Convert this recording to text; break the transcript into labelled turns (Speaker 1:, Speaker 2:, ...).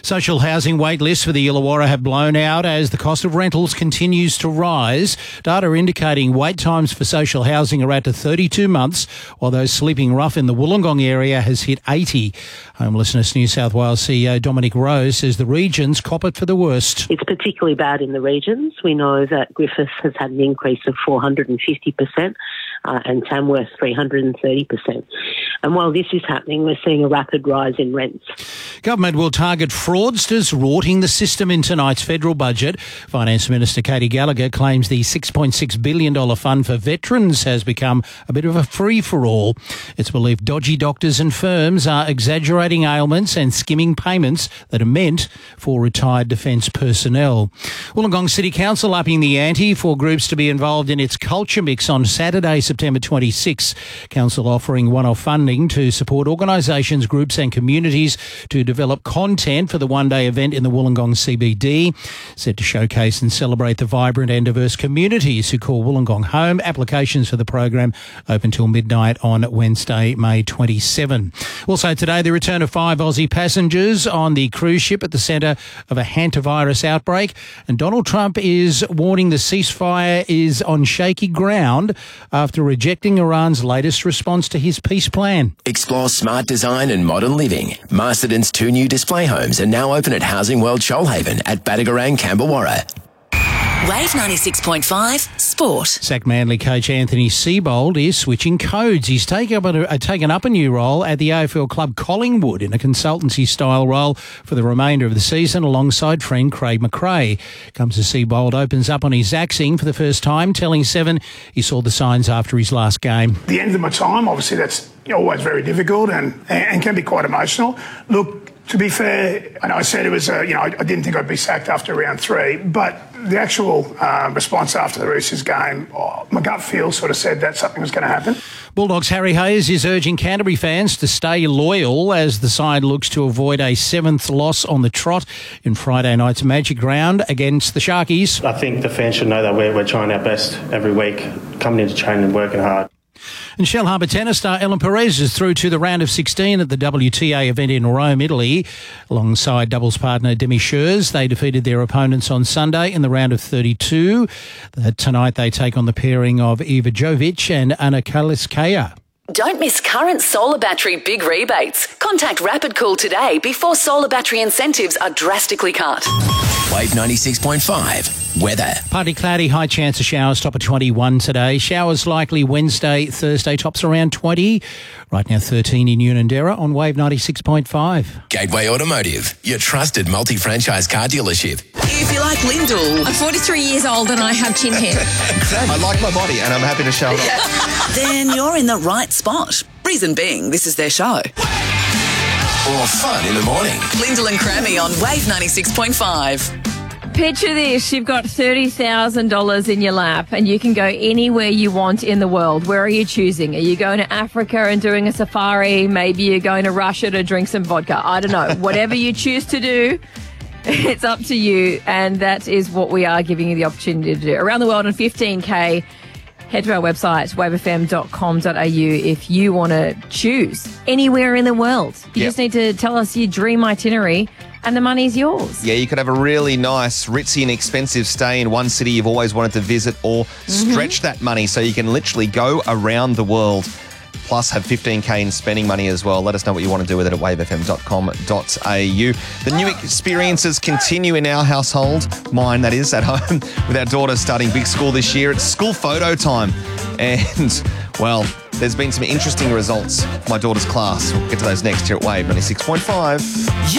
Speaker 1: Social housing wait lists for the Illawarra have blown out as the cost of rentals continues to rise. Data indicating wait times for social housing are at 32 months, while those sleeping rough in the Wollongong area has hit 80. Homelessness New South Wales CEO Dominic Rose says the regions cop it for the worst.
Speaker 2: It's particularly bad in the regions. We know that Griffith has had an increase of 450% and Tamworth 330%. And while this is happening, we're seeing a rapid rise in rents.
Speaker 1: Government will target fraudsters rorting the system in tonight's federal budget. Finance Minister Katie Gallagher claims the $6.6 billion fund for veterans has become a bit of a free-for-all. It's believed dodgy doctors and firms are exaggerating ailments and skimming payments that are meant for retired defence personnel. Wollongong City Council upping the ante for groups to be involved in its culture mix on Saturday, September 26. Council offering one-off funding to support organisations, groups and communities to develop content for the one-day event in the Wollongong CBD, set to showcase and celebrate the vibrant and diverse communities who call Wollongong home. Applications for the program open till midnight on Wednesday, May 27. Also today, the return of 5 Aussie passengers on the cruise ship at the centre of a hantavirus outbreak. And Donald Trump is warning the ceasefire is on shaky ground after rejecting Iran's latest response to his peace plan.
Speaker 3: Explore smart design and modern living. Masterton's 2 new display homes are now open at Housing World Shoalhaven at Badagarang, Camberwarra.
Speaker 4: Wave 96.5 Sport.
Speaker 1: Sack Manly coach Anthony Seibold is switching codes. He's taken up a new role at the AFL club Collingwood in a consultancy-style role for the remainder of the season alongside friend Craig McRae. Comes as Seibold opens up on his axing for the first time, telling Seven he saw the signs after his last game.
Speaker 5: At the end of my time, obviously that's always very difficult and can be quite emotional. Look, to be fair, and I said it was, I didn't think I'd be sacked after round 3, but the actual response after the Roosters game, my gut feel sort of said that something was going to happen.
Speaker 1: Bulldogs' Harry Hayes is urging Canterbury fans to stay loyal as the side looks to avoid a 7th loss on the trot in Friday night's Magic Round against the Sharkies.
Speaker 6: I think the fans should know that we're trying our best every week, coming into training and working hard.
Speaker 1: And Shell Harbour tennis star Ellen Perez is through to the round of 16 at the WTA event in Rome, Italy. Alongside doubles partner Demi Scherz, they defeated their opponents on Sunday in the round of 32. Tonight they take on the pairing of Iva Jovic and Anna Kaliskaya.
Speaker 4: Don't miss current solar battery big rebates. Contact Rapid Cool today before solar battery incentives are drastically cut.
Speaker 3: Wave 96.5 weather.
Speaker 1: Partly cloudy, high chance of showers, top of 21 today. Showers likely Wednesday, Thursday, tops around 20. Right now 13 in Unanderra on Wave 96.5.
Speaker 3: Gateway Automotive, your trusted multi-franchise car dealership.
Speaker 4: If you like Lyndall,
Speaker 7: I'm 43 years old and I have chin hair.
Speaker 8: I like my body and I'm happy to show it off.
Speaker 4: then you're in the right spot. Reason being, this is their show.
Speaker 3: Or fun in the morning.
Speaker 4: Lyndall and Crammy on Wave 96.5.
Speaker 7: Picture this, you've got $30,000 in your lap and you can go anywhere you want in the world. Where are you choosing? Are you going to Africa and doing a safari? Maybe you're going to Russia to drink some vodka. I don't know. Whatever you choose to do, it's up to you. And that is what we are giving you the opportunity to do. Around the world in 15K. Head to our website, wavefm.com.au, if you want to choose anywhere in the world. You just need to tell us your dream itinerary and the money's yours.
Speaker 8: Yeah, you could have a really nice, ritzy and expensive stay in one city you've always wanted to visit, or stretch that money so you can literally go around the world. Plus have 15K in spending money as well. Let us know what you want to do with it at wavefm.com.au. The new experiences continue in our household, mine that is, at home, with our daughter starting big school this year. It's school photo time. And, well, there's been some interesting results for my daughter's class. We'll get to those next here at Wave 96.5.